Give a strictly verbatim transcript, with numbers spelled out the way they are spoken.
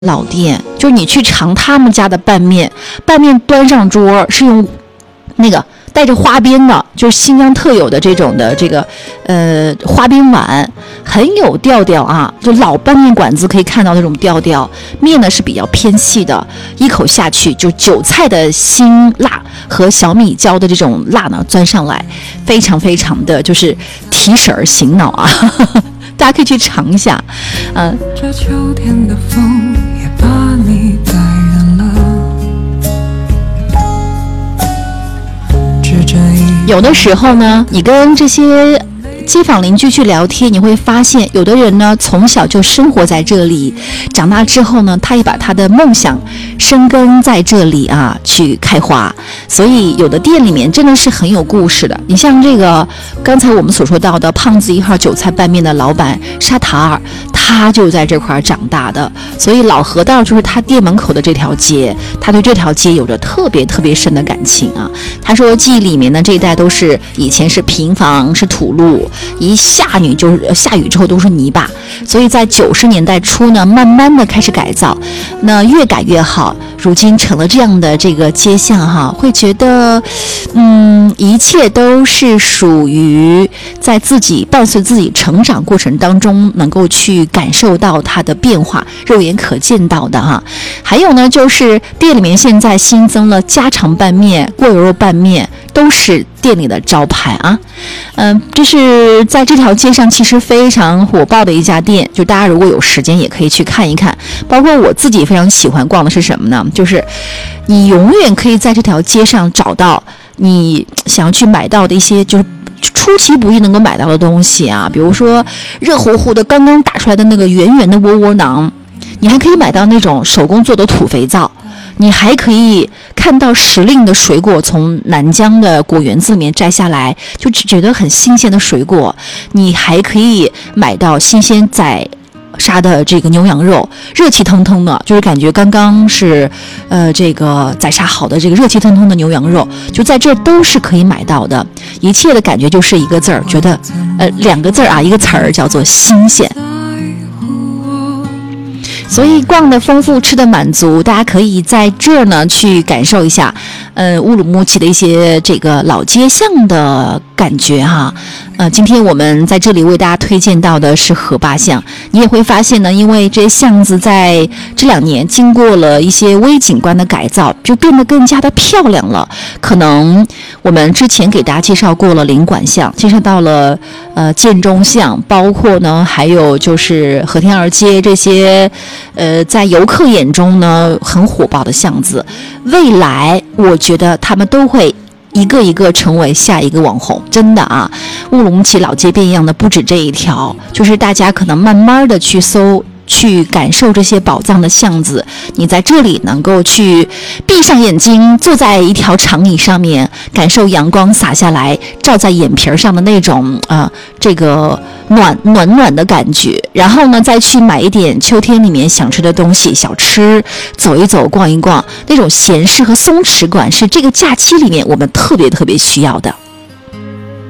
老店，就是你去尝他们家的拌面，拌面端上桌是用那个带着花边的，就是新疆特有的这种的这个呃花边碗，很有调调啊，就老拌面馆子可以看到那种调调。面呢是比较偏细的，一口下去就韭菜的辛辣和小米椒的这种辣呢钻上来，非常非常的就是提神儿醒脑啊。大家可以去尝一下，嗯、呃。 这秋天的风也把你带远了。 有的时候呢，你跟这些街坊邻居去聊天，你会发现有的人呢从小就生活在这里，长大之后呢他也把他的梦想生根在这里啊去开花，所以有的店里面真的是很有故事的。你像这个刚才我们所说到的胖子一号韭菜拌面的老板沙塔尔，他就在这块长大的，所以老河道就是他店门口的这条街，他对这条街有着特别特别深的感情啊。他说记忆里面呢这一带都是以前是平房，是土路，一下雨就是下雨之后都是泥巴，所以在九十年代初呢慢慢的开始改造，那越改越好，如今成了这样的这个街巷哈，会觉得嗯一切都是属于在自己伴随自己成长过程当中能够去感受到它的变化，肉眼可见到的哈。还有呢就是店里面现在新增了家常拌面、过油肉拌面，都是店里的招牌啊。嗯、呃，这是在这条街上其实非常火爆的一家店，就大家如果有时间也可以去看一看。包括我自己非常喜欢逛的是什么呢？就是你永远可以在这条街上找到你想要去买到的一些就是出其不意能够买到的东西啊，比如说热乎乎的刚刚打出来的那个圆圆的窝窝囊，你还可以买到那种手工做的土肥皂，你还可以看到时令的水果从南疆的果园子里面摘下来，就觉得很新鲜的水果，你还可以买到新鲜宰杀的这个牛羊肉，热气腾腾的，就是感觉刚刚是呃这个宰杀好的这个热气腾腾的牛羊肉，就在这都是可以买到的。一切的感觉就是一个字儿，觉得呃两个字儿啊，一个词儿叫做新鲜。所以逛的丰富，吃的满足，大家可以在这儿呢去感受一下呃乌鲁木齐的一些这个老街巷的感觉哈。呃今天我们在这里为大家推荐到的是河坝巷，你也会发现呢，因为这些巷子在这两年经过了一些微景观的改造，就变得更加的漂亮了。可能我们之前给大家介绍过了领馆巷，介绍到了呃建中巷，包括呢还有就是和田二街这些呃在游客眼中呢很火爆的巷子，未来我觉得他们都会一个一个成为下一个网红，真的啊！乌鲁木齐老街变样的不止这一条，就是大家可能慢慢的去搜，去感受这些宝藏的巷子。你在这里能够去闭上眼睛，坐在一条长椅上面，感受阳光洒下来，照在眼皮上的那种啊、呃，这个暖暖暖的感觉。然后呢，再去买一点秋天里面想吃的东西，小吃，走一走，逛一逛，那种闲适和松弛感是这个假期里面我们特别特别需要的。